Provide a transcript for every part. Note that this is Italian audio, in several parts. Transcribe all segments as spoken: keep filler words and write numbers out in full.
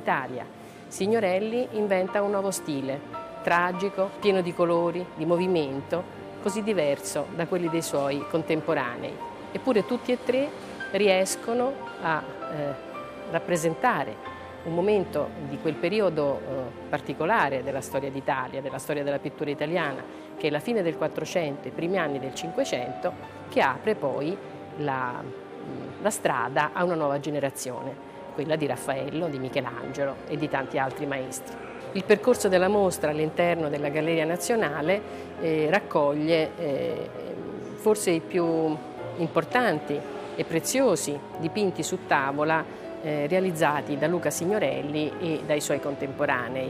d'Italia. Signorelli inventa un nuovo stile, tragico, pieno di colori, di movimento, così diverso da quelli dei suoi contemporanei. Eppure tutti e tre riescono a eh, rappresentare un momento di quel periodo eh, particolare della storia d'Italia, della storia della pittura italiana, che è la fine del Quattrocento e i primi anni del Cinquecento, che apre poi la, la strada a una nuova generazione, quella di Raffaello, di Michelangelo e di tanti altri maestri. Il percorso della mostra all'interno della Galleria Nazionale eh, raccoglie eh, forse i più importanti e preziosi dipinti su tavola eh, realizzati da Luca Signorelli e dai suoi contemporanei.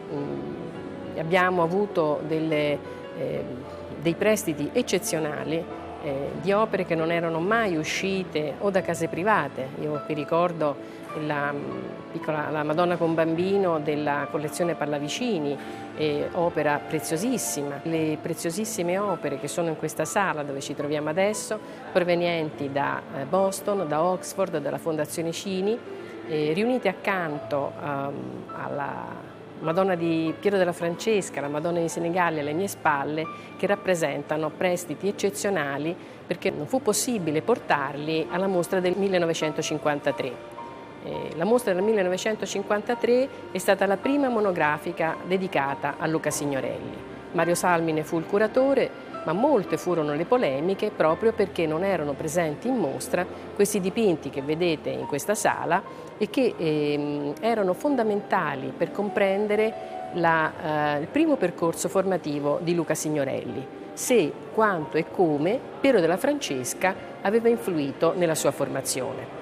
Mm, abbiamo avuto delle, eh, dei prestiti eccezionali eh, di opere che non erano mai uscite o da case private. Io vi ricordo la, piccola, la Madonna con Bambino della collezione Pallavicini, eh, opera preziosissima. Le preziosissime opere che sono in questa sala dove ci troviamo adesso, provenienti da eh, Boston, da Oxford, dalla Fondazione Cini, eh, riunite accanto um, alla Madonna di Piero della Francesca, la Madonna di Senigallia alle mie spalle, che rappresentano prestiti eccezionali perché non fu possibile portarli alla mostra del millenovecentocinquantatré. La mostra del millenovecentocinquantatré è stata la prima monografica dedicata a Luca Signorelli. Mario Salmine fu il curatore, ma molte furono le polemiche proprio perché non erano presenti in mostra questi dipinti che vedete in questa sala e che eh, erano fondamentali per comprendere la, eh, il primo percorso formativo di Luca Signorelli, se, quanto e come Piero della Francesca aveva influito nella sua formazione.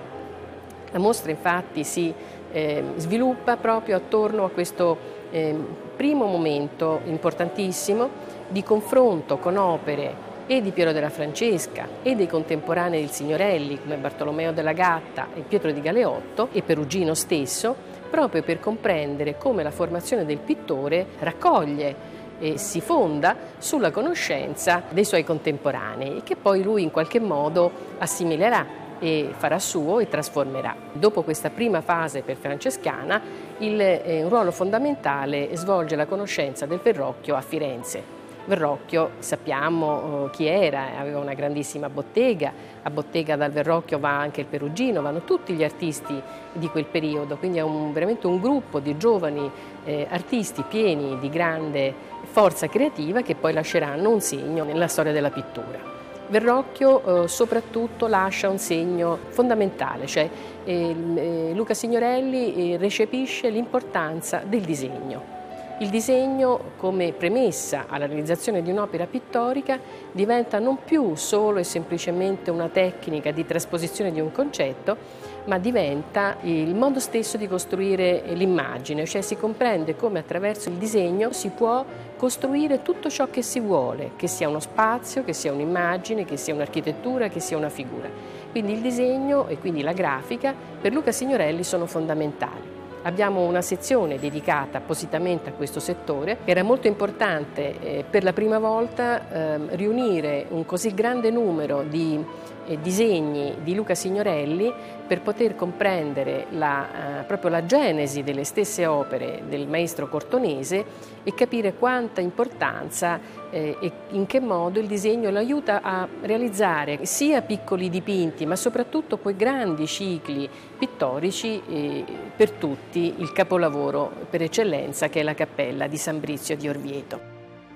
La mostra infatti si eh, sviluppa proprio attorno a questo eh, primo momento importantissimo di confronto con opere e di Piero della Francesca e dei contemporanei del Signorelli come Bartolomeo della Gatta e Pietro di Galeotto e Perugino stesso, proprio per comprendere come la formazione del pittore raccoglie e si fonda sulla conoscenza dei suoi contemporanei, che poi lui in qualche modo assimilerà e farà suo e trasformerà. Dopo questa prima fase per Francescana, il, eh, un ruolo fondamentale svolge la conoscenza del Verrocchio a Firenze. Verrocchio sappiamo eh, chi era, aveva una grandissima bottega, a bottega dal Verrocchio va anche il Perugino, vanno tutti gli artisti di quel periodo, quindi è un, veramente un gruppo di giovani eh, artisti pieni di grande forza creativa che poi lasceranno un segno nella storia della pittura. Verrocchio eh, soprattutto lascia un segno fondamentale, cioè eh, eh, Luca Signorelli eh, recepisce l'importanza del disegno. Il disegno come premessa alla realizzazione di un'opera pittorica diventa non più solo e semplicemente una tecnica di trasposizione di un concetto, ma diventa il modo stesso di costruire l'immagine, cioè si comprende come attraverso il disegno si può costruire tutto ciò che si vuole, che sia uno spazio, che sia un'immagine, che sia un'architettura, che sia una figura. Quindi il disegno e quindi la grafica per Luca Signorelli sono fondamentali. Abbiamo una sezione dedicata appositamente a questo settore. Era molto importante eh, per la prima volta eh, riunire un così grande numero di eh, disegni di Luca Signorelli per poter comprendere la, eh, proprio la genesi delle stesse opere del maestro cortonese e capire quanta importanza eh, e in che modo il disegno lo aiuta a realizzare sia piccoli dipinti ma soprattutto quei grandi cicli pittorici eh, per tutti il capolavoro per eccellenza che è la Cappella di San Brizio di Orvieto.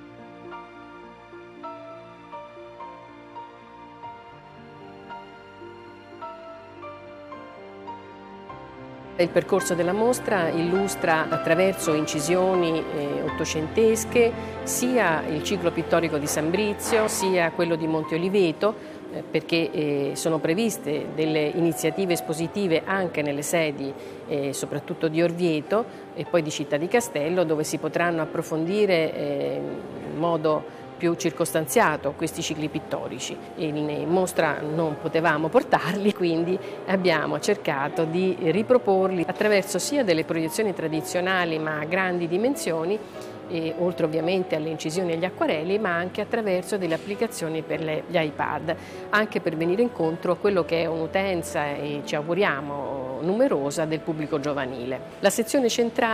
Il percorso della mostra illustra attraverso incisioni eh, ottocentesche sia il ciclo pittorico di San Brizio sia quello di Monte Oliveto, eh, perché eh, sono previste delle iniziative espositive anche nelle sedi eh, soprattutto di Orvieto e poi di Città di Castello, dove si potranno approfondire eh, in modo più circostanziato questi cicli pittorici. In mostra non potevamo portarli, quindi abbiamo cercato di riproporli attraverso sia delle proiezioni tradizionali ma a grandi dimensioni, e oltre ovviamente alle incisioni e agli acquarelli, ma anche attraverso delle applicazioni per le, gli iPad, anche per venire incontro a quello che è un'utenza, e ci auguriamo numerosa, del pubblico giovanile. La sezione centrale